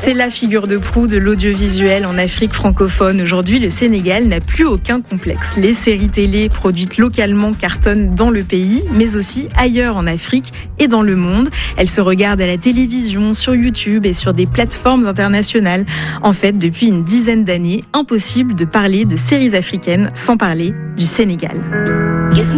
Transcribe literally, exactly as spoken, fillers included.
C'est la figure de proue de l'audiovisuel en Afrique francophone. Aujourd'hui, le Sénégal n'a plus aucun complexe. Les séries télé produites localement cartonnent dans le pays, mais aussi ailleurs en Afrique et dans le monde. Elles se regardent à la télévision, sur YouTube et sur des plateformes internationales. En fait, depuis une dizaine d'années, impossible de parler de séries africaines sans parler du Sénégal.